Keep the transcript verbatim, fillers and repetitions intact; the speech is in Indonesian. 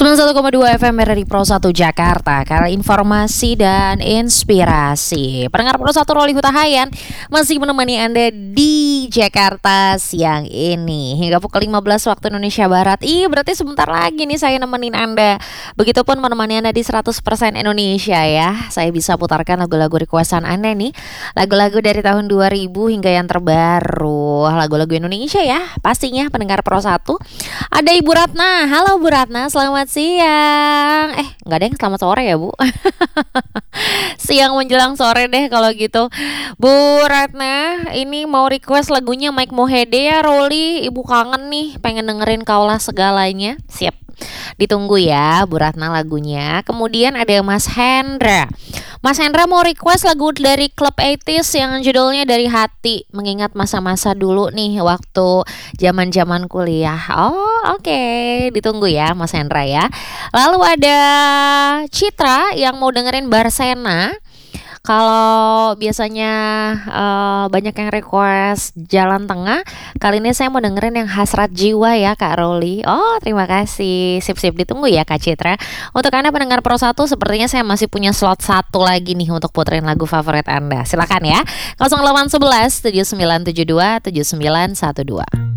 sembilan puluh satu koma dua F M R R I Pro satu Jakarta, karena informasi dan inspirasi. Pendengar Pro satu Roli Hutahayan masih menemani Anda di Jakarta siang ini hingga pukul lima belas waktu Indonesia Barat. Ih, berarti sebentar lagi nih saya nemenin Anda. Begitupun menemani Anda di seratus persen Indonesia ya. Saya bisa putarkan lagu-lagu requestan Anda nih. Lagu-lagu dari tahun dua ribu hingga yang terbaru. Lagu-lagu Indonesia ya, pastinya pendengar Pro satu. Ada Ibu Ratna. Halo Bu Ratna, selamat siang. Eh, nggak ada yang selamat sore ya Bu. Siang menjelang sore deh kalau gitu. Bu Ratna, ini mau request lagunya Mike Mohede ya Roli. Ibu kangen nih, pengen dengerin Kaulah Segalanya. Siap, ditunggu ya Bu Ratna lagunya. Kemudian ada Mas Hendra. Mas Hendra mau request lagu dari Club delapan puluh yang judulnya Dari Hati, mengingat masa-masa dulu nih waktu zaman-zaman kuliah. Oh oke, okay. Ditunggu ya Mas Hendra ya. Lalu ada Citra yang mau dengerin Barsena. Kalau biasanya uh, banyak yang request Jalan Tengah, kali ini saya mau dengerin yang Hasrat Jiwa ya Kak Roli. Oh terima kasih, sip-sip, ditunggu ya Kak Citra. Untuk Anda pendengar Pro satu, sepertinya saya masih punya slot satu lagi nih untuk puterin lagu favorit Anda. Silakan ya, nol delapan satu satu tujuh sembilan tujuh dua tujuh sembilan satu dua.